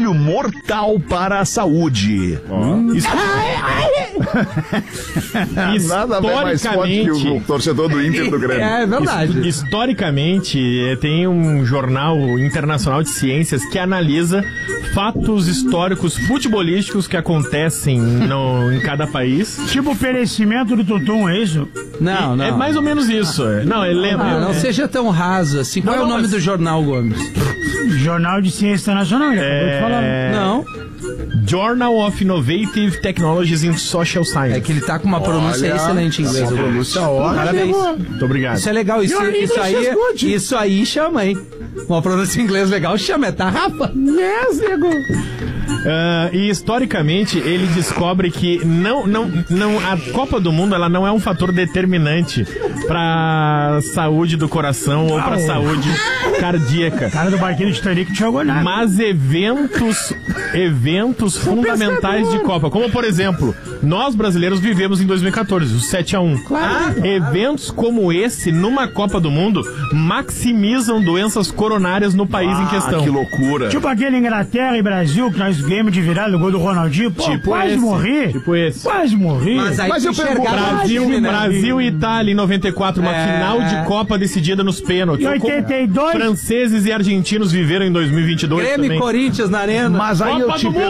gatilho mortal para a saúde. Nada mais forte que o torcedor do Inter do Grêmio. É verdade. Historicamente, tem um jornal internacional de ciências que analisa fatos históricos futebolísticos que acontecem em cada país. Tipo o perecimento do Tutum, é isso? Não. É mais ou menos isso. Não, ele lembra. Não seja tão raso assim. Qual é o nome do jornal, Gomes? Jornal de Ciência Internacional, ele acabou de falar. Não. Journal of Innovative Technologies in Social Science. É que ele tá com uma pronúncia excelente em inglês. Uma pronúncia ótima. Parabéns. Muito obrigado. Isso é legal. Isso aí chama, hein? Uma pronúncia em inglês legal chama. É tarrafa. E historicamente ele descobre que a Copa do Mundo ela não é um fator determinante para saúde do coração ou para saúde cardíaca. Cara do barquinho do Titanic não jogou nada. Mas eventos fundamentais de Copa, como por exemplo, nós brasileiros vivemos em 2014, o 7-1. Claro. Eventos como esse numa Copa do Mundo maximizam doenças coronárias no país em questão. Que loucura. Tipo aquele Inglaterra e Brasil que nós ganhamos de virada no gol do Ronaldinho. Pô, Tipo quase esse. morri. Tipo esse. Quase morri. Mas eu enxergava Brasil e Itália em 94, uma final de Copa decidida nos pênaltis. E 82. Franceses e argentinos viveram em 2022 Grêmio e também. Corinthians na arena. Mas aí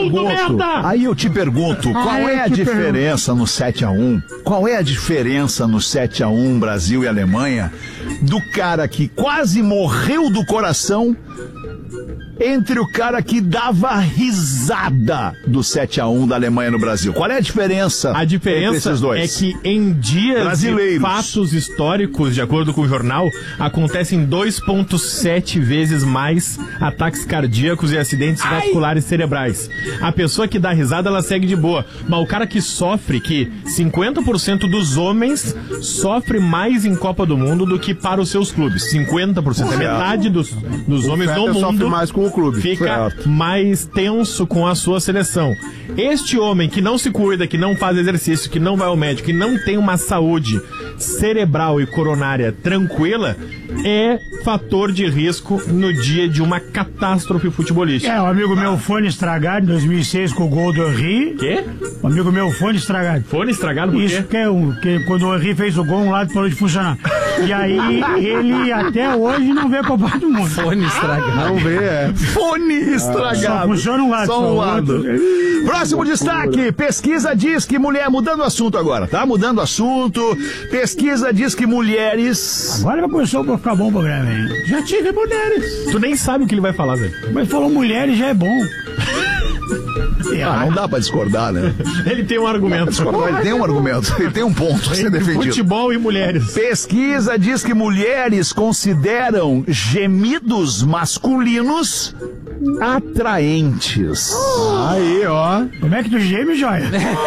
eu te pergunto, qual é a diferença no 7-1? Qual é a diferença no 7-1 Brasil e Alemanha do cara que quase morreu do coração entre o cara que dava risada do 7-1 da Alemanha no Brasil? Qual é a diferença? A diferença entre esses dois? é que em dias Brasileiros. de fatos históricos, de acordo com o jornal, acontecem 2,7 vezes mais ataques cardíacos e acidentes vasculares cerebrais. A pessoa que dá risada, ela segue de boa. Mas o cara que sofre, que 50% dos homens sofre mais em Copa do Mundo do que para os seus clubes. 50%. É metade dos homens do sofre mundo mais com o clube. fica mais tenso com a sua seleção. Este homem que não se cuida, que não faz exercício, que não vai ao médico, que não tem uma saúde cerebral e coronária tranquila, é fator de risco no dia de uma catástrofe futebolística. É, um amigo meu, fone estragado em 2006 com o gol do Henry. Quê? Um amigo meu, fone estragado. Fone estragado por Isso quê? que quando o Henry fez o gol, um lado parou de funcionar. E aí, ele até hoje não vê a Copa do Mundo. Fone estragado. Não vê, Fone estragado. Só funciona um lado. Só um lado. Próximo destaque. Pesquisa diz que mulher... Mudando o assunto agora, tá? Mudando o assunto. Pesquisa diz que mulheres... Agora começou a ficar bom o programa, hein? Já tive mulheres. Tu nem sabe o que ele vai falar, velho. Mas falou mulheres já é bom. não dá pra discordar, né? Ele tem um argumento. Ele tem um argumento. Ele tem um ponto a ser defendido. Futebol e mulheres. Pesquisa diz que mulheres consideram gemidos masculinos atraentes. Aí, ó. Como é que tu geme, Joia?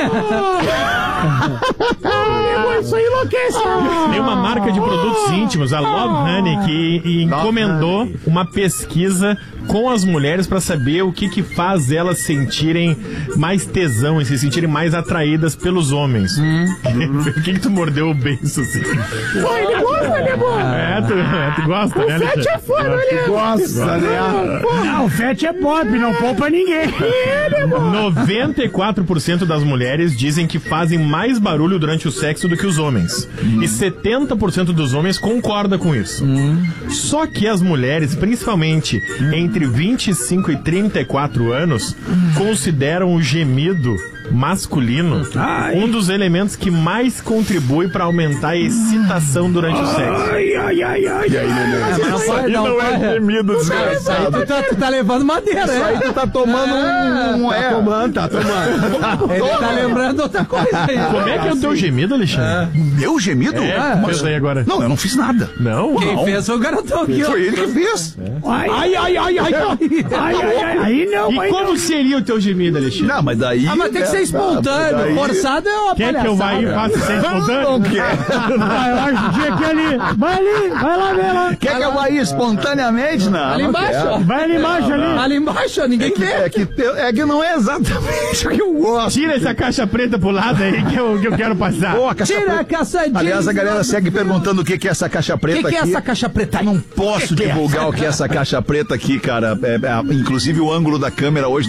Isso aí enlouquece. Tem uma marca de produtos íntimos, a Love Honey, que encomendou uma pesquisa com as mulheres para saber o que faz elas sentirem mais tesão e se sentirem mais atraídas pelos homens. Por que tu mordeu o beiço assim? Pô, ele gosta, né, amor? Tu gosta, né, Fete é foda, né? Gosta, né? Não, o Fete é pop, não poupa ninguém. 94% das mulheres dizem que fazem mais barulho durante o sexo do que os homens. E 70% dos homens concorda com isso. Só que as mulheres, principalmente entre 25 e 34 anos, consideram o gemido masculino um dos elementos que mais contribui para aumentar a excitação durante o sexo. Ai. E aí, Nenê? Não é gemido, desgraçado. Tu tá levando madeira, Isso aí tu tá tomando Tá tomando. Ele tá lembrando outra coisa aí. Como é que é o teu gemido, Alexandre? Meu gemido? Fez aí agora. Não, eu não fiz nada. Não? Quem fez foi o garotão aqui, ó. Foi ele que fez. Ai. Aí não, E como seria o teu gemido, Alexandre? Não, mas daí... Mas tem que ser espontâneo. daí- Forçado é uma Quer que eu vá e faça sem espontâneo? Não quer. Eu acho que aqui ali. Vai lá ver lá. Quer que eu vá aí espontaneamente? Não. Ali não embaixo, ó. Vai ali embaixo ali. Ali embaixo, ó, ninguém vê. É que não é exatamente o que eu gosto. Tira essa caixa preta pro lado aí que eu quero passar. Pô, a caixa Tira a preta. caçadinha. Aliás, a galera segue perguntando o que é essa caixa O preta que é aqui. essa caixa preta aí? Não posso divulgar o que é essa caixa preta aqui, cara. Inclusive o ângulo da câmera hoje